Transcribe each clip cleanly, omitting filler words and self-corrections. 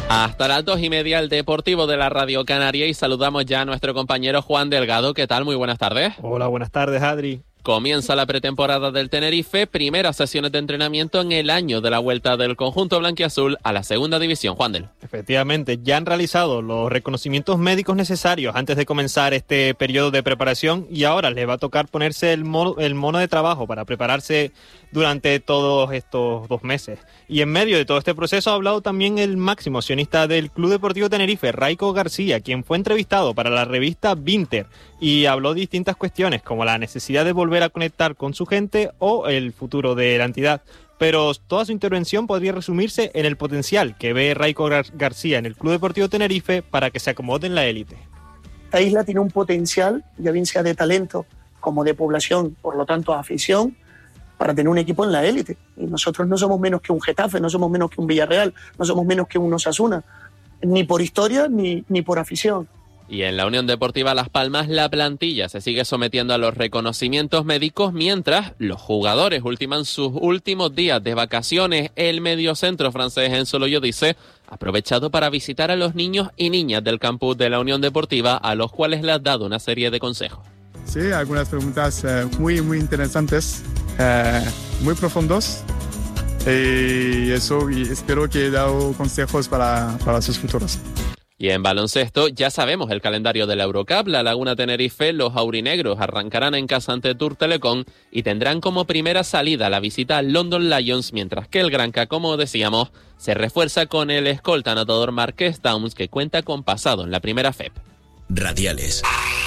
Hasta las 2:30 el Deportivo de la Radio Canaria y saludamos ya a nuestro compañero Juan Delgado. ¿Qué tal? Muy buenas tardes. Hola, buenas tardes, Adri. Comienza la pretemporada del Tenerife, primeras sesiones de entrenamiento en el año de la vuelta del conjunto blanquiazul a la segunda división. Juan Del. Efectivamente, ya han realizado los reconocimientos médicos necesarios antes de comenzar este periodo de preparación y ahora les va a tocar ponerse el mono de trabajo para prepararse durante todos estos 2 meses. Y en medio de todo este proceso ha hablado también el máximo accionista del Club Deportivo Tenerife, Raiko García, quien fue entrevistado para la revista Vinter y habló de distintas cuestiones como la necesidad de volver a conectar con su gente o el futuro de la entidad. Pero toda su intervención podría resumirse en el potencial que ve Raiko García en el Club Deportivo Tenerife para que se acomode en la élite. La isla tiene un potencial, ya bien sea de talento como de población, por lo tanto afición, para tener un equipo en la élite. Y nosotros no somos menos que un Getafe, no somos menos que un Villarreal, no somos menos que un Osasuna, ni por historia ni por afición. Y en la Unión Deportiva Las Palmas la plantilla se sigue sometiendo a los reconocimientos médicos mientras los jugadores ultiman sus últimos días de vacaciones. El mediocentro francés Enzo Loyo dice aprovechado para visitar a los niños y niñas del campus de la Unión Deportiva a los cuales le ha dado una serie de consejos. Sí, algunas preguntas muy interesantes, muy profundos y espero que he dado consejos para sus futuros. Y en baloncesto ya sabemos el calendario de la Eurocup. La Laguna Tenerife, los aurinegros arrancarán en casa ante Tour Telecom y tendrán como primera salida la visita al London Lions, mientras que el Granca, como decíamos, se refuerza con el escolta anotador Marques Downs, que cuenta con pasado en la primera FEP. Radiales,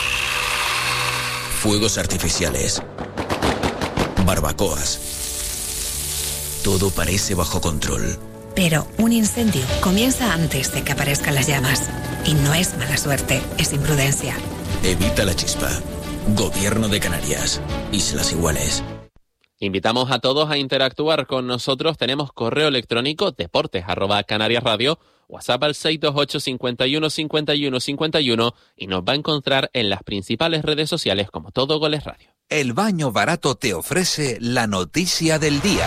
fuegos artificiales, barbacoas, todo parece bajo control. Pero un incendio comienza antes de que aparezcan las llamas. Y no es mala suerte, es imprudencia. Evita la chispa. Gobierno de Canarias. Islas Iguales. Invitamos a todos a interactuar con nosotros. Tenemos correo electrónico deportes@canariasradio, WhatsApp al 628 51 51 51 y nos va a encontrar en las principales redes sociales como Todo Goles Radio. El Baño Barato te ofrece la noticia del día.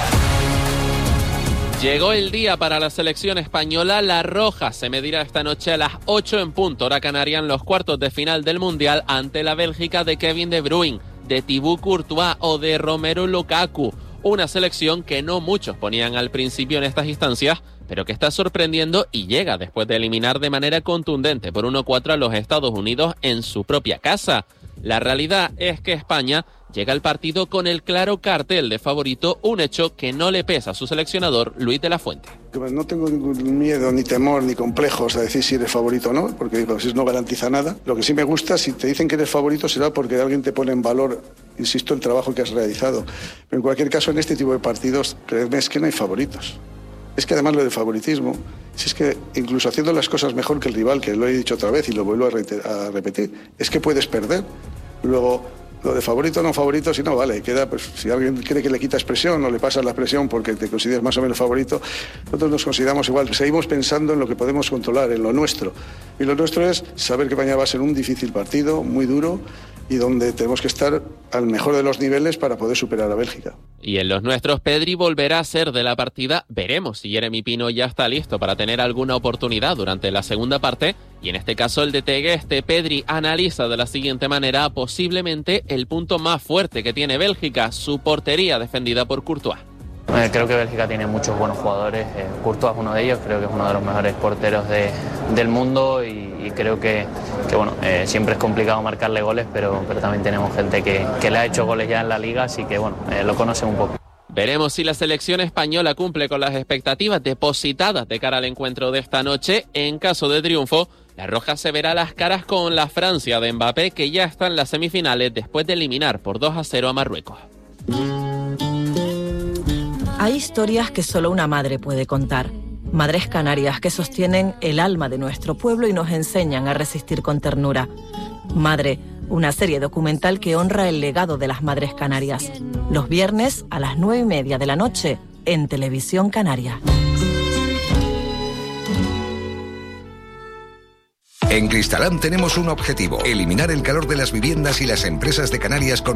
Llegó el día para la selección española. La Roja se medirá esta noche a las 8 en punto, hora canaria, en los cuartos de final del Mundial ante la Bélgica de Kevin De Bruyne, de Thibaut Courtois o de Romelu Lukaku. Una selección que no muchos ponían al principio en estas instancias, pero que está sorprendiendo y llega después de eliminar de manera contundente por 1-4 a los Estados Unidos en su propia casa. La realidad es que España llega al partido con el claro cartel de favorito, un hecho que no le pesa a su seleccionador Luis de la Fuente. No tengo ningún miedo, ni temor, ni complejos a decir si eres favorito o no, porque eso no garantiza nada. Lo que sí me gusta, si te dicen que eres favorito, será porque alguien te pone en valor, insisto, el trabajo que has realizado. Pero en cualquier caso, en este tipo de partidos, créeme, es que no hay favoritos. Es que además lo del favoritismo, si es que incluso haciendo las cosas mejor que el rival, que lo he dicho otra vez y lo vuelvo a repetir, es que puedes perder. Luego, lo de favorito o no favorito, si no, vale, queda, pues si alguien cree que le quita expresión o le pasas la expresión porque te consideras más o menos favorito, nosotros nos consideramos igual, seguimos pensando en lo que podemos controlar, en lo nuestro. Y lo nuestro es saber que mañana va a ser un difícil partido, muy duro, y donde tenemos que estar al mejor de los niveles para poder superar a Bélgica. Y en los nuestros, Pedri volverá a ser de la partida. Veremos si Jeremy Pino ya está listo para tener alguna oportunidad durante la segunda parte. Y en este caso el de Tegueste, Pedri analiza de la siguiente manera posiblemente el punto más fuerte que tiene Bélgica, su portería defendida por Courtois. Creo que Bélgica tiene muchos buenos jugadores, Courtois es uno de ellos, creo que es uno de los mejores porteros del mundo y creo que bueno, siempre es complicado marcarle goles, pero también tenemos gente que le ha hecho goles ya en la liga, así que bueno, lo conocen un poco. Veremos si la selección española cumple con las expectativas depositadas de cara al encuentro de esta noche. En caso de triunfo, la Roja se verá las caras con la Francia de Mbappé, que ya está en las semifinales después de eliminar por 2-0 a Marruecos. Hay historias que solo una madre puede contar. Madres canarias que sostienen el alma de nuestro pueblo y nos enseñan a resistir con ternura. Madre, una serie documental que honra el legado de las madres canarias. Los viernes a las 9:30 de la noche en Televisión Canaria. En Cristalam tenemos un objetivo: eliminar el calor de las viviendas y las empresas de Canarias con